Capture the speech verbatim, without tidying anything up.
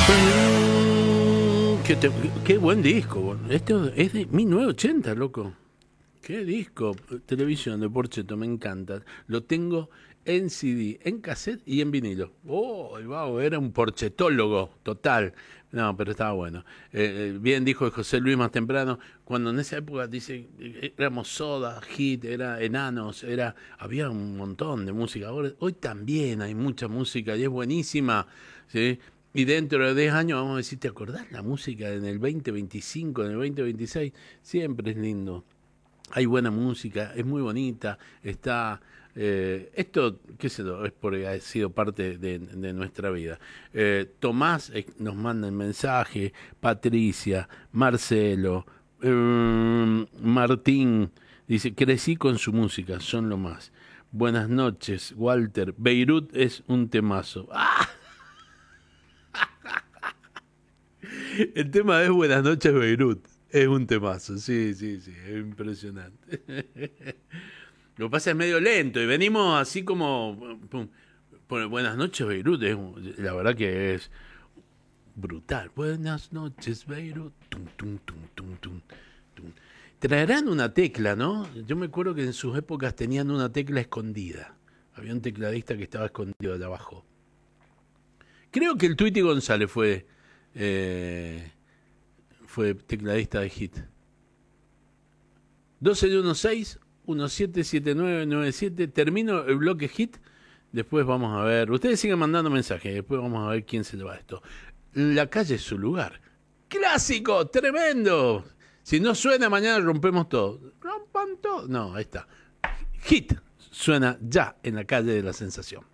Qué, te- qué buen disco. Este es de mil novecientos ochenta, loco. Qué disco. Televisión de Porcheto, me encanta. Lo tengo en C D, en cassette y en vinilo. Oh, wow, era un porchetólogo total. No, pero estaba bueno. Eh, eh, bien dijo José Luis más temprano, cuando en esa época dice, eh, éramos Soda, Hit, era Enanos, era, había un montón de música. Ahora, hoy también hay mucha música y es buenísima, ¿sí? Y dentro de diez años vamos a decir, ¿te acordás la música en el veinte veinticinco, en el veinte veintiséis? Siempre es lindo. Hay buena música, es muy bonita, está... eh, esto, qué sé yo, es porque ha sido parte de, de nuestra vida. Eh, Tomás eh, nos manda el mensaje, Patricia, Marcelo, eh, Martín, dice, crecí con su música, son lo más. Buenas noches, Walter. Beirut es un temazo. ¡Ah! El tema es Buenas noches, Beirut. Es un temazo, sí, sí, sí, es impresionante. Lo que pasa es medio lento y venimos así como... pum, por Buenas noches, Beirut. Es, la verdad que es brutal. Buenas noches, Beirut. Tum, tum, tum, tum, tum, tum. Traerán una tecla, ¿no? Yo me acuerdo que en sus épocas tenían una tecla escondida. Había un tecladista que estaba escondido allá abajo. Creo que el Tweety González fue... eh, fue tecladista de Hit. doce de dieciséis, diecisiete setenta y nueve noventa y siete. Termino el bloque Hit. Después vamos a ver. Ustedes sigan mandando mensajes. Después vamos a ver quién se lleva esto. La calle es su lugar. ¡Clásico! ¡Tremendo! Si no suena, mañana rompemos todo. ¿Rompan todo? No, ahí está. Hit suena ya en la calle de la sensación.